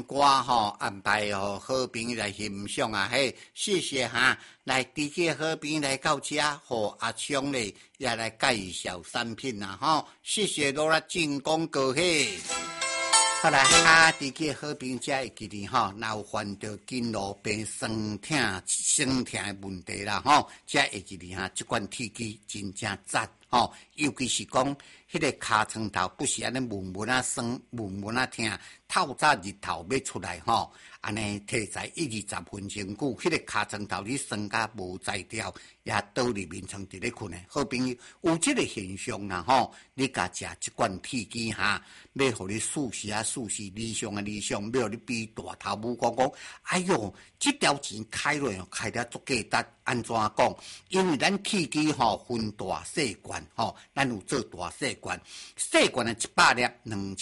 歌安排好朋友来欣赏啊！嘿，谢谢哈！来，第几个好朋友来到这，和阿昌咧也来介绍产品啊！谢谢罗拉进广告嘿。好来第几个好朋友这会记哩若有患到筋络病、酸痛的问题啦这会记哩这款铁机真正赞尤其是讲迄个尻川头不是安尼闷闷啊酸、闷闷啊痛，透早日头要出来安尼摕在1-20分钟久，迄个尻川头你酸甲无在调，也倒入眠床伫咧困诶。好朋友有即个现象啦你甲食即罐铁机要互你舒适理想，要互你比大头母讲，哎哟，即条钱开落开得足价值，安怎讲？因为咱铁机分大细罐咱有做大细罐，细罐的100粒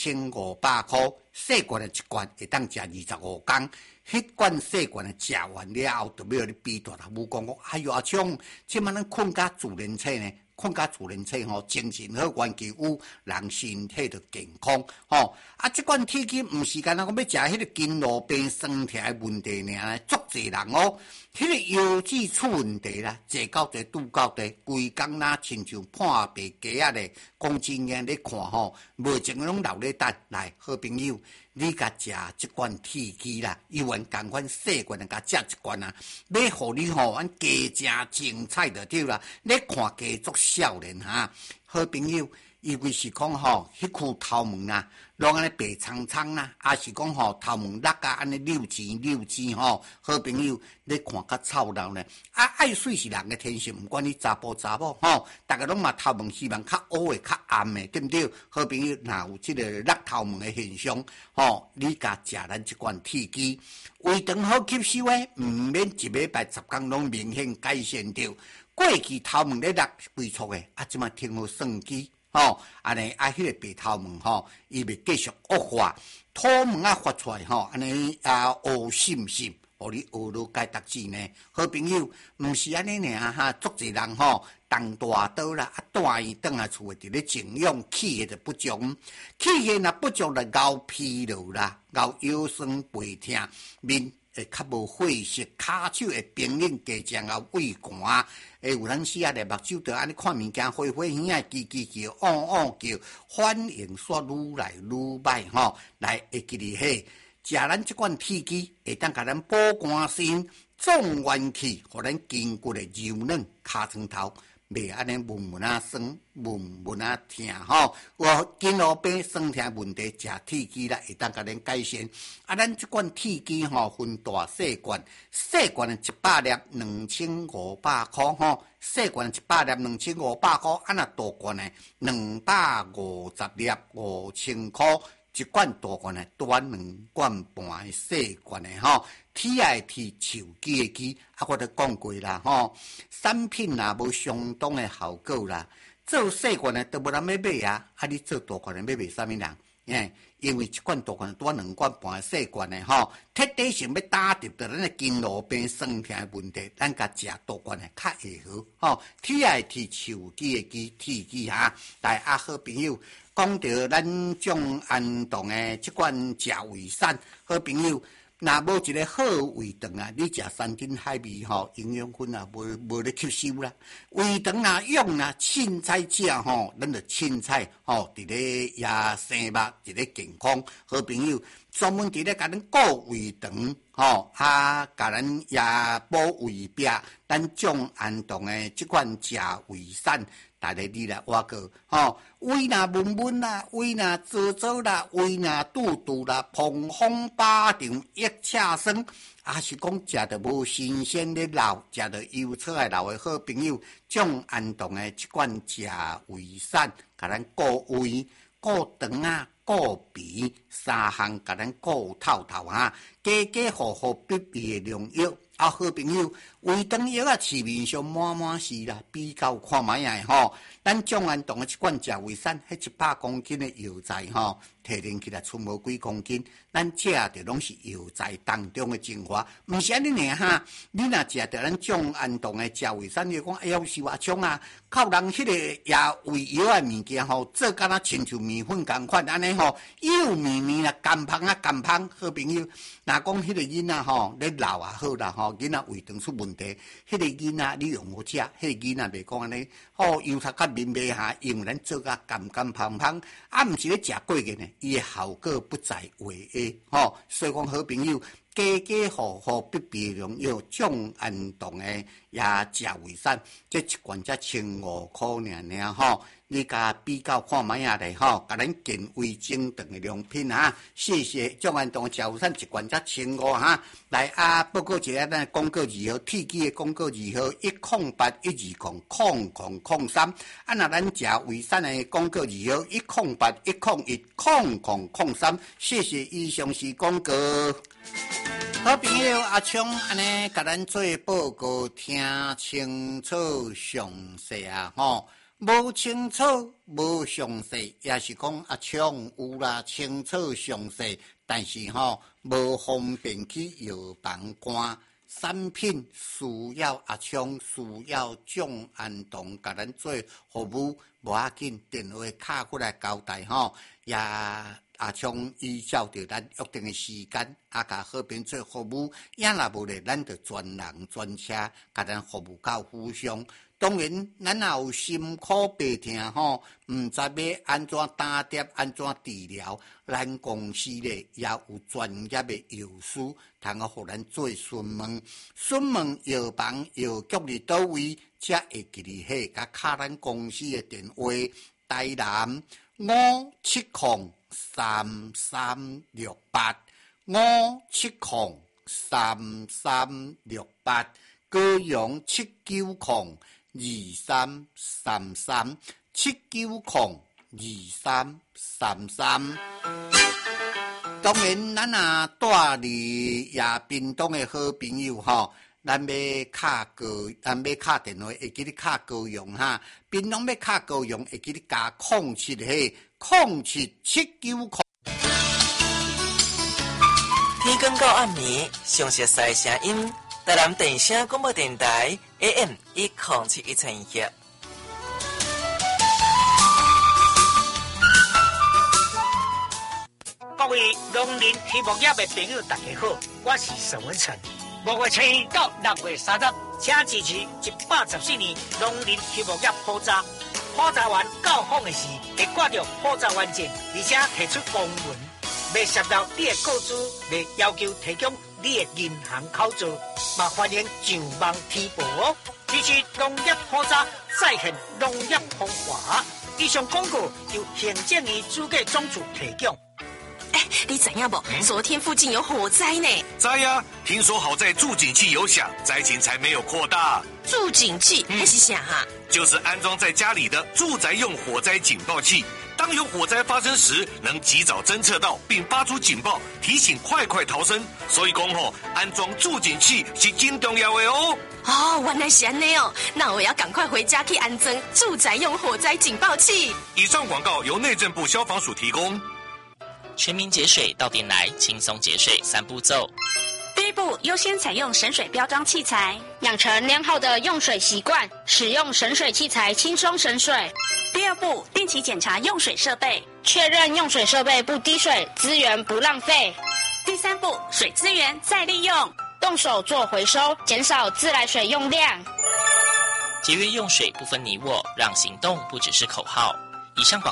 2500块，细罐的1罐会当食25天。迄罐细罐的食完了后，就要你比大头母讲，哎哟阿昌，即摆咱困甲自然册呢？困甲自然册精神好，元气有，人身体就健康即款铁机毋是干那讲要食迄个筋络病、酸痛的问题尔，足侪人迄个腰子出问题啦，坐到地、拄到地，规工啦，亲像破白鸡仔咧。讲真诶，你看无情拢留咧等来，好朋友，你甲食即罐铁机啦，有缘共款细罐甲食一罐啊，要互你按加正精彩就对啦。你看加足少年好朋友。尤其是讲迄区头毛拢安尼白苍苍也是讲头毛落安尼溜钱好朋友，你看较臭闹呢爱水是人的天性，毋管你查甫大家拢嘛头毛希望较乌的、较暗的，对毋对？好朋友，若有即个落头毛的现象你甲食咱即罐铁机，胃肠好吸收毋免1礼拜10天拢明显改善着。过去头毛咧落规撮的即马听好算机。安尼迄个白头毛伊袂继续恶化，土毛发出来安尼乌渗渗，互你学落解读字呢。好朋友，毋是安尼尔足侪人动大刀啦，大院转来厝伫咧静养，气血就不足，气血若不足就熬疲劳啦，熬腰酸背痛，面会较无血色，骹手会冰冷，加上胃寒。有当时咧目睭就安尼看物件花花耳仔，叽叫，叫，反应煞愈来愈歹来会记哩嘿，食咱即款铁机会当甲咱保肝肾、壮元气，互咱筋骨的柔软，骹床头袂安尼闷闷酸、闷闷痛有筋络病、酸痛问题，食铁机啦会当甲咱改善。咱即款铁机分大细罐，细罐的100粒2500块细罐的100粒2500块，若大罐的250粒5000块。一罐大罐的多2罐半的细罐的TIT 手机的机我都讲过啦产品无相当的效果啦，做细罐的都无人要买你做大罐的要买啥物人？因为一罐大罐多2罐半的细罐的彻底性要打入到咱的筋络病、酸痛的问题，咱甲食大罐的较会好TIT 手机的机铁机来好朋友。讲到咱种安动的即款食胃散，好朋友，若无一个好胃肠你食山珍海味营养分无咧吸收啦。胃肠用凊彩食咱就凊彩伫咧也生肉，伫咧健康。好朋友，专门伫咧甲咱顾胃肠甲咱也保胃壁，咱种安动的即款食胃散。大家你来挖个胃若闷闷啦，胃若糟啦，胃若肚啦，碰风巴掌一恰酸，是讲食着无新鲜的肉，食着油炒的肉的好朋友，种安动的即款食胃散，甲咱顾胃、顾肠顾鼻3项，甲咱顾透家好好必备的良药。好朋友，胃肠药市面上满是啦，比较看卖咱种安动的一罐食胃散，迄100公斤的药材提炼起来出无几公斤，咱食着拢是药材当中的精华，毋是安尼尔哈。你若食着咱种安动的食胃散，你讲哎呀是我冲啊，靠人迄个也胃药的物件吼，做敢若亲像面粉共款安尼吼，幼绵绵啦，干芳啊干芳。好朋友，若讲迄个囡仔吼，咧老也好啦吼，囡仔胃肠出问题，迄个囡仔你用好食，迄个囡仔袂讲安尼，油头较面白下，因为咱做甲干干芳芳，啊，毋是咧食过嘅呢，伊的效果不在话下，所以讲好朋友。家家户户必备良药，种安动的也食胃散，这一罐才150块尔吼。你甲比较看卖啊咧吼，甲咱健胃精肠的良品哈。谢谢种安动的食胃散一罐才150哈。来啊，报告一下咱广告字号，铁机的广告字号10812000003。啊，若咱食胃散的广告字号108101003。谢谢以上是广告。好朋友阿昌安尼甲咱做报告，听清楚详细啊吼，无清楚无详细，也是讲阿昌有啦清楚详细，但是吼无方便去药房看产品，需要阿昌需要种安动甲咱做服务，无要紧，电话卡过来交代吼也。阿昌依照着咱约定的时间，甲好朋做服务，也若无咧，咱就专人专车，甲咱服务到府上。当然，咱也有心苦白痛吼，毋知要安怎打点，安怎治疗，咱公司咧也有专业的药师，通互咱做询问。询问药房药局伫倒位，才会记哩迄，甲卡咱公司的电话，台南5703368，5703368，高雄7902333，7902333。当然，咱啊住伫也屏东的好朋友吼。咱要卡电话，会记你卡高雄哈。槟榔要卡高雄，会记你加0770790。 天光到暗暝，详细赛声音，台南电声广播电台 AM107112。 各位农林畜牧业的朋友，大家好，我是沈文成。5月7日到6月30日，请支持114年农林畜牧业普查。普查员到访的时，会挂着普查完证，而且提出公文，未涉到你的个资，未要求提供你的银行口座，嘛欢迎上网提报哦。支持农业普查，再现农业风华。以上广告由行政院主计总处提供。 你知影不？昨天附近有火灾呢。 知呀，听说好在助警器有响，灾情才没有扩大。 助警器还是啥哈？ 就是安装在家里的住宅用火灾警报器，当有火灾发生时，能及早侦测到并发出警报，提醒快逃生。所以讲吼，安装助警器是真重要的哦。 哦，原来是安尼哦，那我要赶快回家去安装住宅用火灾警报器。 以上广告由内政部消防署提供。 全民节水到店来，轻松节水3步骤。 第一步，优先采用省水标章器材，养成良好的用水习惯，使用省水器材轻松省水。 第二步，定期检查用水设备， 确认用水设备不滴水，资源不浪费。 第三步，水资源再利用， 动手做回收，减少自来水用量。 节约用水不分你我，让行动不只是口号。以上广